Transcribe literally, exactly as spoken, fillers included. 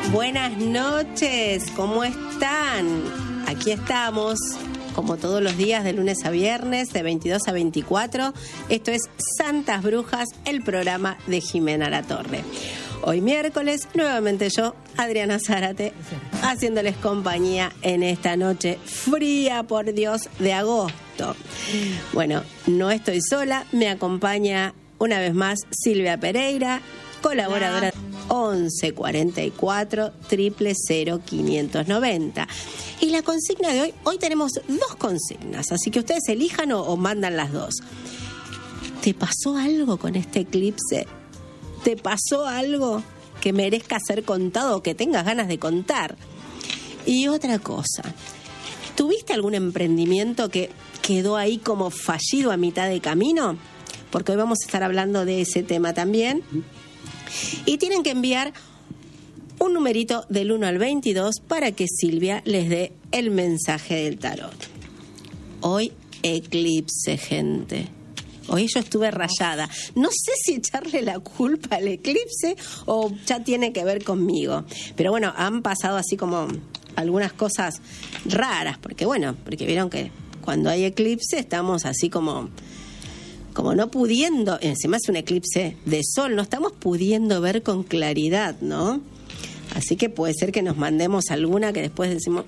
Buenas noches, ¿cómo están? Aquí estamos, como todos los días, de lunes a viernes, de veintidós a veinticuatro. Esto es Santas Brujas, el programa de Jimena Latorre. Hoy miércoles, nuevamente yo, Adriana Zárate, haciéndoles compañía en esta noche fría, por Dios, de agosto. Bueno, no estoy sola, me acompaña una vez más Silvia Pereira, colaboradora once cuarenta y cuatro, cero cero cero, quinientos noventa. Y la consigna de hoy, hoy tenemos dos consignas, así que ustedes elijan o, o mandan las dos. ¿Te pasó algo con este eclipse? ¿Te pasó algo que merezca ser contado o que tengas ganas de contar? Y otra cosa, ¿tuviste algún emprendimiento que quedó ahí como fallido a mitad de camino? Porque hoy vamos a estar hablando de ese tema también. Y tienen que enviar un numerito del uno al veintidós para que Silvia les dé el mensaje del tarot. Hoy eclipse, gente. Hoy yo estuve rayada. No sé si echarle la culpa al eclipse o ya tiene que ver conmigo. Pero bueno, han pasado así como algunas cosas raras. Porque bueno, porque vieron que cuando hay eclipse estamos así como... como no pudiendo, encima es un eclipse de sol, no estamos pudiendo ver con claridad, ¿no? Así que puede ser que nos mandemos alguna que después decimos,